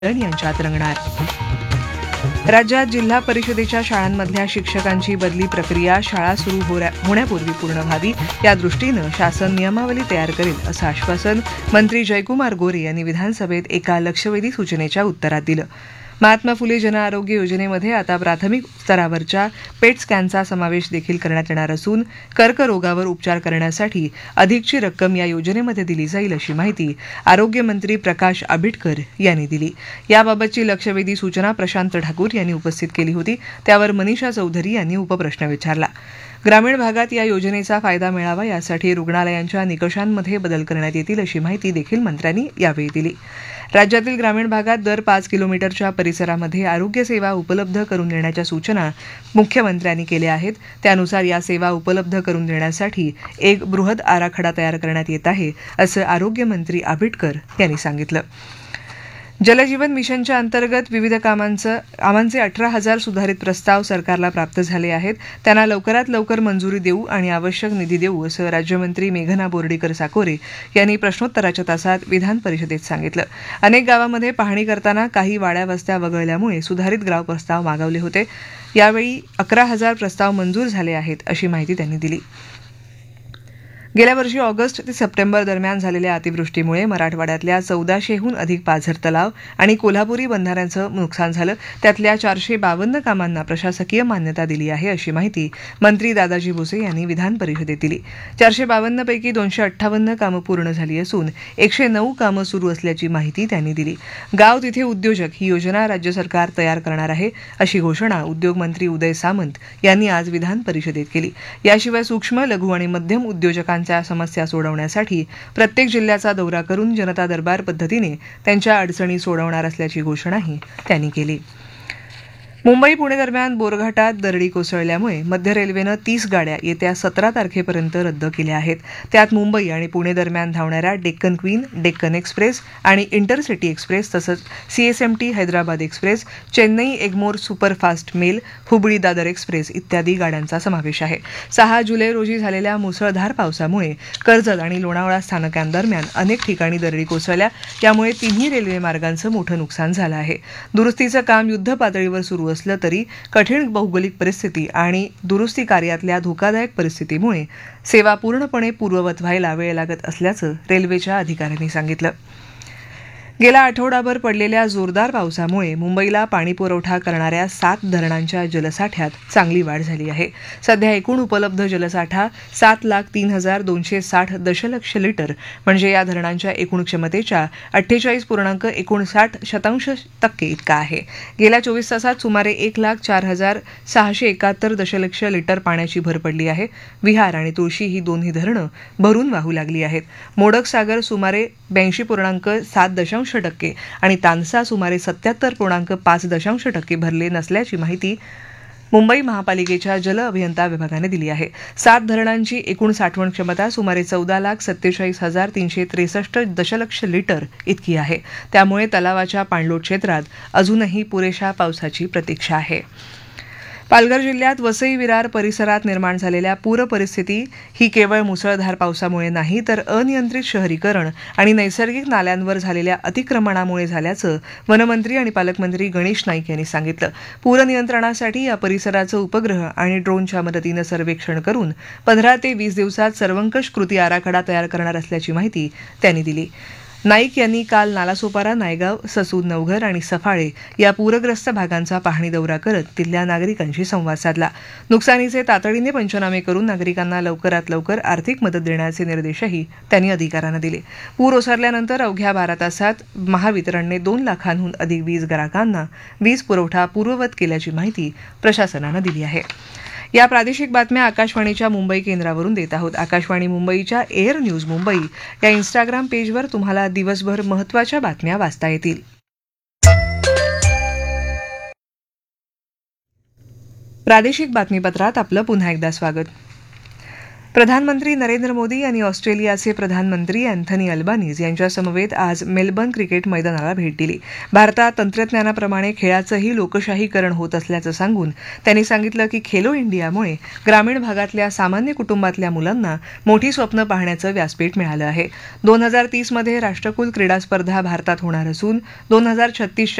यांच्यात रंगणार. राज्यात जिल्हा परिषदेच्या शाळांमधल्या शिक्षकांची बदली प्रक्रिया शाळा सुरू होण्यापूर्वी पूर्ण व्हावी या दृष्टीनं शासन नियमावली तयार करेल असं आश्वासन मंत्री जयकुमार गोरे यांनी विधानसभेत एका लक्षवेधी सूचनेच्या उत्तरात दिलं. महात्मा फुले जनआरोग्य योजनेमध्ये आता प्राथमिक स्तरावरच्या पेट स्कॅनचा समावेश देखील करण्यात येणार असून कर्करोगावर उपचार करण्यासाठी अधिकची रक्कम या योजनेमध्ये दिली जाईल अशी माहिती आरोग्यमंत्री प्रकाश आंबेडकर यांनी दिली. याबाबतची लक्षवेधी सूचना प्रशांत ठाकूर यांनी उपस्थित केली होती. त्यावर मनीषा चौधरी यांनी उपप्रश्न विचारला. ग्रामीण भागात या योजनेचा फायदा मिळावा यासाठी रुग्णालयांच्या निकषांमध्ये बदल करण्यात येतील अशी माहिती देखील मंत्र्यांनी यावेळी दिली. राज्यातील ग्रामीण भागात दर 5 किलोमीटरच्या परिसरामध्ये आरोग्य सेवा उपलब्ध करून देण्याच्या सूचना मुख्यमंत्र्यांनी केल्या आहेत. त्यानुसार या सेवा उपलब्ध करून देण्यासाठी एक बृहद आराखडा तयार करण्यात येत आहे असं आरोग्यमंत्री आंबेडकर यांनी सांगितलं. जलजीवन मिशनच्या अंतर्गत विविध कामांचे 18,000 सुधारित प्रस्ताव सरकारला प्राप्त झाले आहेत. त्यांना लवकरात लवकर मंजुरी देऊ आणि आवश्यक निधी देऊ असं राज्यमंत्री मेघना बोर्डीकर साकोरे यांनी प्रश्नोत्तराच्या तासात विधान परिषदेत सांगितलं. अनेक गावांमध्ये पाहणी करताना काही वाड्या वस्त्या वगळल्यामुळे सुधारित गाव प्रस्ताव मागवले होते. यावेळी 11,000 प्रस्ताव मंजूर झाले आहेत अशी माहिती त्यांनी दिली. गेल्या वर्षी ऑगस्ट ते सप्टेंबर दरम्यान झालेल्या अतिवृष्टीमुळे मराठवाड्यातल्या 1400हून अधिक पाझर तलाव आणि कोल्हापुरी बंधाऱ्यांचं नुकसान झालं. त्यातल्या 452 कामांना प्रशासकीय मान्यता दिली आहे अशी माहिती मंत्री दादाजी भुसे यांनी विधान परिषदेत दिली. 452 पैकी 258 कामं पूर्ण झाली असून 109 कामं सुरू असल्याची माहिती त्यांनी दिली. गाव तिथे उद्योजक ही योजना राज्य सरकार तयार करणार आहे अशी घोषणा उद्योगमंत्री उदय सामंत यांनी आज विधान परिषदेत केली. याशिवाय सूक्ष्म लघु आणि मध्यम उद्योजकांच्या समस्या सोडवण्यासाठी प्रत्येक जिल्ह्याचा दौरा करून जनता दरबार पद्धतीने त्यांच्या अडचणी सोडवणार असल्याची घोषणाही त्यांनी केली. मुंबई पुणे दरम्यान बोरघाटात दरडी कोसळल्यामुळे मध्य रेल्वेनं 30 गाड्या येत्या 17 तारखेपर्यंत रद्द केल्या आहेत. त्यात मुंबई आणि पुणे दरम्यान धावणाऱ्या डेक्कन क्वीन, डेक्कन एक्सप्रेस आणि इंटरसिटी एक्सप्रेस तसंच CSMT Hyderabad express, Chennai Egmore superfast mail, Hubli Dadar express इत्यादी गाड्यांचा समावेश आहे. 6 जुलै रोजी झालेल्या मुसळधार पावसामुळे कर्जत आणि लोणावळा स्थानकांदरम्यान अनेक ठिकाणी दरडी कोसळल्या. यामुळे तिन्ही रेल्वे मार्गांचं मोठं नुकसान झालं आहे. दुरुस्तीचं काम युद्धपातळीवर सुरू असलं तरी कठीण भौगोलिक परिस्थिती आणि दुरुस्ती कार्यातल्या धोकादायक परिस्थितीमुळे सेवा पूर्णपणे पूर्ववत व्हायला वेळ लागत असल्याचं रेल्वेच्या अधिकाऱ्यांनी सांगितलं. गेला आठवडाभर पडलेल्या जोरदार पावसामुळे मुंबईला पाणीपुरवठा करणाऱ्या 7 धरणांच्या जलसाठ्यात चांगली वाढ झाली आहे. सध्या एकूण उपलब्ध जलसाठा 7,03,260 दशलक्ष लिटर म्हणजे या धरणांच्या एकूण क्षमतेच्या 48.59% इतका आहे. गेल्या 24 तासात सुमारे 1,04,671 दशलक्ष लिटर पाण्याची भर पडली आहे. विहार आणि तुळशी ही दोन्ही धरणं भरून वाहू लागली आहेत. मोडक सागर सुमारे 82.7% आणि तानसा सुमारे 77.5% भरले नसल्याची माहिती मुंबई महापालिकेच्या जल अभियंता विभागाने दिली आहे. 7 धरणांची एकूण साठवण क्षमता सुमारे 14,47,363 दशलक्ष लिटर इतकी आहे. त्यामुळे तलावाच्या पाणलोट क्षेत्रात अजूनही पुरेशा पावसाची प्रतीक्षा आहे. पालघर जिल्ह्यात वसई विरार परिसरात निर्माण झालेल्या पूर परिस्थिती ही केवळ मुसळधार पावसामुळे नाही तर अनियंत्रित शहरीकरण आणि नैसर्गिक नाल्यांवर झालेल्या अतिक्रमणामुळे झाल्याचं वनमंत्री आणि पालकमंत्री गणेश नाईक यांनी सांगितलं. पूर नियंत्रणासाठी या परिसराचं उपग्रह आणि ड्रोनच्या मदतीनं सर्वेक्षण करून 15 ते 20 दिवसात सर्वंकष कृती आराखडा तयार करणार असल्याची माहिती त्यांनी दिली. नाईक यांनी काल नालासोपारा, नायगाव, ससून, नवघर आणि सफाळे या पूरग्रस्त भागांचा पाहणी दौरा करत तिथल्या नागरिकांशी संवाद साधला. नुकसानीचे तातडीने पंचनामे करून नागरिकांना लवकरात लवकर आर्थिक मदत देण्याचे निर्देशही त्यांनी अधिकाऱ्यांना दिले. पूर ओसरल्यानंतर अवघ्या 12 तासात महावितरणने 2 लाखांहून अधिक वीज ग्राहकांना वीज पुरवठा पूर्ववत केल्याची माहिती प्रशासनानं दिली आहे. या प्रादेशिक बातम्या आकाशवाणीच्या मुंबई केंद्रावरून देत आहोत. आकाशवाणी मुंबईच्या एअर न्यूज मुंबई या इन्स्टाग्राम पेजवर तुम्हाला दिवसभर महत्त्वाच्या बातम्या वाचता येतील. प्रादेशिक बातमीपत्रात आपलं पुन्हा एकदा स्वागत. प्रधानमंत्री नरेंद्र मोदी यांनी ऑस्ट्रेलियाचे प्रधानमंत्री अँथनी अल्बानीज यांच्यासमवेत आज मेलबर्न क्रिकेट मैदानाला भेट दिली. भारतात तंत्रज्ञानाप्रमाणे खेळाचंही लोकशाहीकरण होत असल्याचं सांगून त्यांनी सांगितलं की खेलो इंडियामुळे ग्रामीण भागातल्या सामान्य कुटुंबातल्या मुलांना मोठी स्वप्न पाहण्याचं व्यासपीठ मिळालं आहे. 2030 मध्ये राष्ट्रकुल क्रीडा स्पर्धा भारतात होणार असून 2036